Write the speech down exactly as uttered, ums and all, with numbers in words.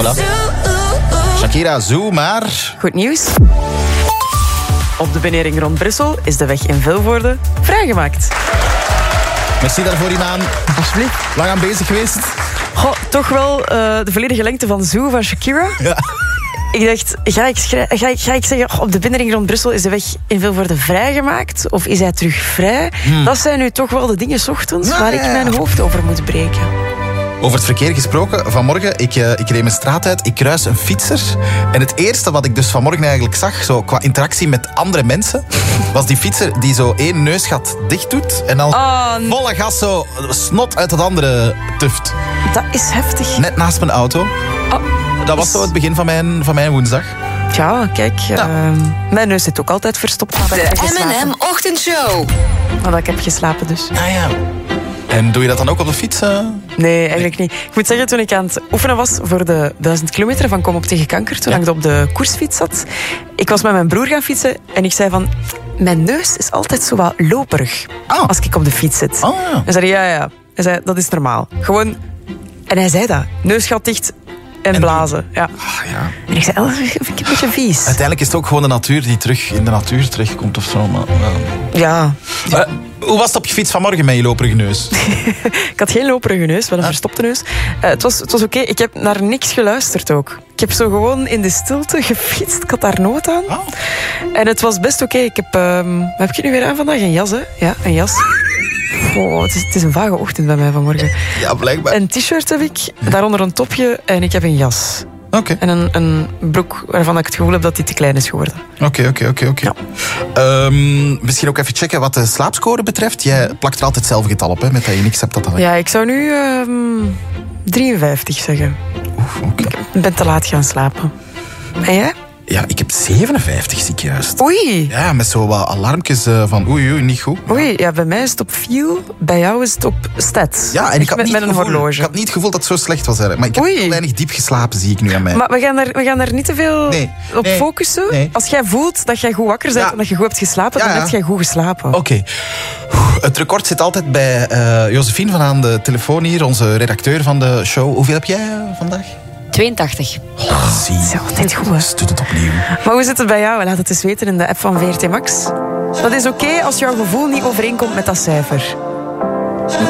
Voilà. Shakira, Zoo, maar... Goed nieuws. Op de benering rond Brussel is de weg in Vilvoorde vrijgemaakt. Merci daarvoor, Imaan. Alsjeblieft. Lang aan bezig geweest. Goh, toch wel uh, de volledige lengte van Zoo van Shakira. Ja. Ik dacht, ga ik, schrij- ga ik, ga ik zeggen, oh, op de binnenring rond Brussel is de weg in Vilvoorde vrijgemaakt? Of is hij terug vrij? Hmm. Dat zijn nu toch wel de dingen 's ochtends ja, waar ja, ja. ik mijn hoofd over moet breken. Over het verkeer gesproken, vanmorgen, ik, uh, ik reed mijn straat uit, ik kruis een fietser. En het eerste wat ik dus vanmorgen eigenlijk zag, zo qua interactie met andere mensen, was die fietser die zo één neusgat dicht doet en dan Oh, volle gas zo snot uit het andere tuft. Dat is heftig. Net naast mijn auto. Oh, Dat was is... zo het begin van mijn, van mijn woensdag. Ja, kijk, Ja. Uh, mijn neus zit ook altijd verstopt. De M en M Ochtendshow. Maar ik heb geslapen dus. Ah ja. En doe je dat dan ook op de fiets? Uh? Nee, eigenlijk niet. Ik moet zeggen, toen ik aan het oefenen was voor de duizend kilometer van Kom op tegen kanker, toen Ja. ik op de koersfiets zat, ik was met mijn broer gaan fietsen en ik zei van, mijn neus is altijd zo wat loperig Oh. als ik op de fiets zit. Oh, ja. Hij zei, ja, ja. Hij zei, dat is normaal. Gewoon... En hij zei dat. Neusgat dicht en, En blazen. Ja. Ah, ja. En ik zei, oh, dat vind ik een beetje vies. Uiteindelijk is het ook gewoon de natuur die terug in de natuur terechtkomt of zo. Maar, uh. Ja. Uh, hoe was het op je fiets vanmorgen met je loperige neus? Ik had geen loperige neus, wel een Ah. verstopte neus. Uh, het was, het was oké. Ik heb naar niks geluisterd ook. Ik heb zo gewoon in de stilte gefietst. Ik had daar nood aan. Oh. En het was best oké. Ik heb... Um, wat heb ik nu weer aan vandaag? Een jas, hè? Ja, een jas. Oh, het is, het is een vage ochtend bij mij vanmorgen. Ja, blijkbaar. Een t-shirt heb ik, daaronder een topje en ik heb een jas. Oké, okay. En een, een broek waarvan ik het gevoel heb dat die te klein is geworden. oké, oké, oké, oké. Misschien ook even checken wat de slaapscore betreft. Jij plakt er altijd hetzelfde getal op, hè, met dat je niks hebt dat dan... Ja, ik zou nu um, drieënvijftig zeggen. Oef, oké. Ik ben te laat gaan slapen. En jij? Ja, ik heb zevenenvijftig, zie ik juist. Oei. Ja, met zo wat alarmpjes uh, van oei, oei, niet goed. Oei, ja, bij mij is het op feel, bij jou is het op stats. Ja, en ik had, met, niet met een gevoel, horloge. ik had niet het gevoel dat het zo slecht was. Eigenlijk. Maar ik heb Oei. heel weinig diep geslapen, zie ik nu aan mij. Maar we gaan daar, we gaan daar niet te veel Nee, op nee, focussen. nee. Als jij voelt dat jij goed wakker bent Ja. en dat je goed hebt geslapen, Ja, dan ja. heb jij goed geslapen. Oké. Okay. Het record zit altijd bij uh, Josephine van aan de telefoon hier, onze redacteur van de show. Hoeveel heb jij uh, vandaag? tweeëntachtig. Oh, zie. Dat is altijd goed, hè? Dus doe het opnieuw. Maar hoe zit het bij jou? Laat het eens weten in de app van V R T Max. Dat is oké als jouw gevoel niet overeenkomt met dat cijfer.